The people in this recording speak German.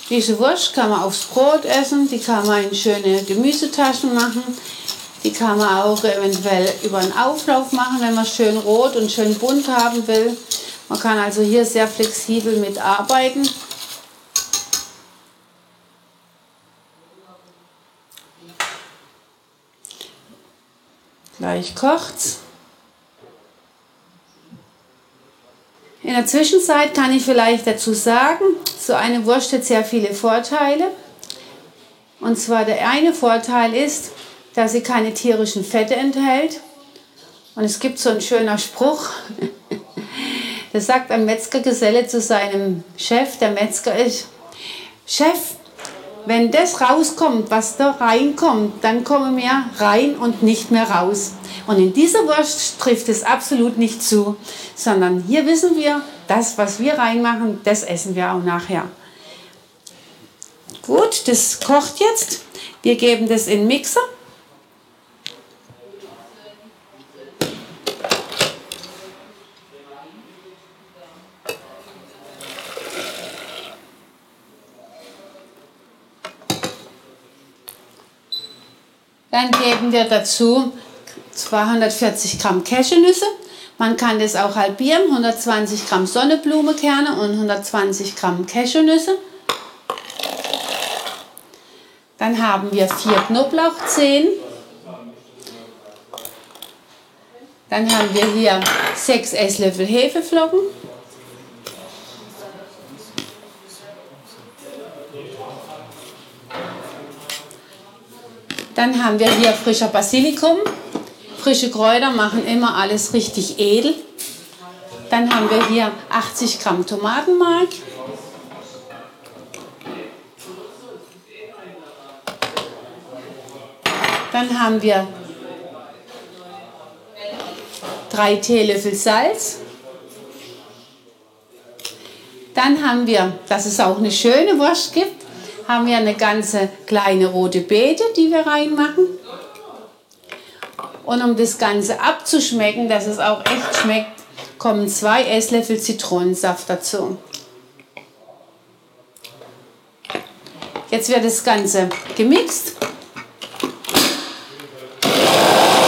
Diese Wurst kann man aufs Brot essen, die kann man in schöne Gemüsetaschen machen. Die kann man auch eventuell über einen Auflauf machen, wenn man schön rot und schön bunt haben will. Man kann also hier sehr flexibel mitarbeiten. Gleich kocht's. In der Zwischenzeit kann ich vielleicht dazu sagen, so eine Wurst hat sehr viele Vorteile. Und zwar der eine Vorteil ist, dass sie keine tierischen Fette enthält. Und es gibt so einen schönen Spruch, da sagt ein Metzgergeselle zu seinem Chef, der Metzger ist: Chef, wenn das rauskommt, was da reinkommt, dann kommen wir rein und nicht mehr raus. Und in dieser Wurst trifft es absolut nicht zu, sondern hier wissen wir, das, was wir reinmachen, das essen wir auch nachher. Gut, das kocht jetzt. Wir geben das in den Mixer. Dann geben wir dazu 240 Gramm Cashewnüsse. Man kann das auch halbieren, 120 Gramm Sonnenblumenkerne und 120 Gramm Cashewnüsse. Dann haben wir 4 Knoblauchzehen. Dann haben wir hier 6 Esslöffel Hefeflocken. Dann haben wir hier frischer Basilikum. Frische Kräuter machen immer alles richtig edel. Dann haben wir hier 80 Gramm Tomatenmark. Dann haben wir 3 Teelöffel Salz. Dann haben wir, dass es auch eine schöne Wurst gibt, haben wir eine ganze kleine rote Beete, die wir reinmachen. Und um das Ganze abzuschmecken, dass es auch echt schmeckt, kommen 2 Esslöffel Zitronensaft dazu. Jetzt wird das Ganze gemixt.